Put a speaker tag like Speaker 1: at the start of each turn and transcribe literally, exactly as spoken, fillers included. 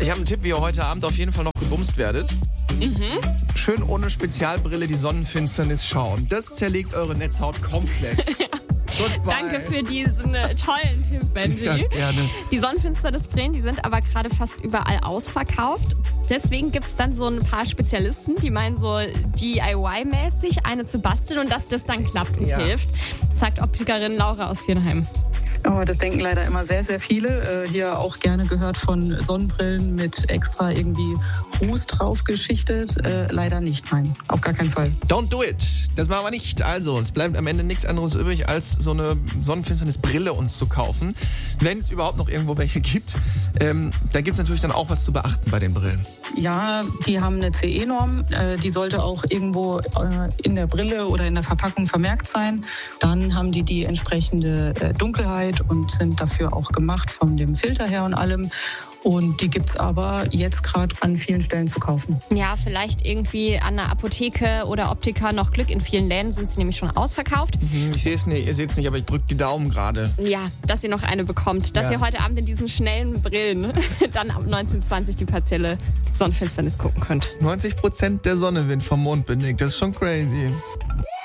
Speaker 1: Ich habe einen Tipp, wie ihr heute Abend auf jeden Fall noch gebumst werdet.
Speaker 2: Mhm.
Speaker 1: Schön ohne Spezialbrille die Sonnenfinsternis schauen. Das zerlegt eure Netzhaut komplett.
Speaker 2: Danke für diesen äh, tollen Tipp, Benji.
Speaker 1: Ja, gerne.
Speaker 2: Die Sonnenfinsternisbrillen, die sind aber gerade fast überall ausverkauft. Deswegen gibt es dann so ein paar Spezialisten, die meinen so D I Y-mäßig eine zu basteln und dass das dann klappt und
Speaker 1: Ja.
Speaker 2: hilft, sagt Optikerin Laura aus Viernheim.
Speaker 3: Oh, das denken leider immer sehr, sehr viele. Äh, hier auch gerne gehört von Sonnenbrillen mit extra irgendwie Ruß drauf geschichtet. Äh, leider nicht, nein, auf gar keinen Fall.
Speaker 1: Don't do it. Das machen wir nicht. Also, es bleibt am Ende nichts anderes übrig, als so eine Sonnenfinsternisbrille uns zu kaufen. Wenn es überhaupt noch irgendwo welche gibt. Ähm, da gibt es natürlich dann auch was zu beachten bei den Brillen.
Speaker 3: Ja, die haben eine C E-Norm. Äh, die sollte auch irgendwo äh, in der Brille oder in der Verpackung vermerkt sein. Dann haben die die entsprechende äh, Dunkelheit und sind dafür auch gemacht von dem Filter her und allem. Und die gibt's aber jetzt gerade an vielen Stellen zu kaufen.
Speaker 2: Ja, vielleicht irgendwie an einer Apotheke oder Optiker noch Glück. In vielen Läden sind sie nämlich schon ausverkauft.
Speaker 1: Hm, ich sehe es nicht, ihr seht es nicht, aber ich drücke die Daumen gerade.
Speaker 2: Ja, dass ihr noch eine bekommt. Dass
Speaker 1: Ja.
Speaker 2: ihr heute Abend in diesen schnellen Brillen dann ab neunzehn Uhr zwanzig die partielle Sonnenfinsternis gucken könnt.
Speaker 1: neunzig Prozent der Sonne wird vom Mond bedeckt. Das ist schon crazy.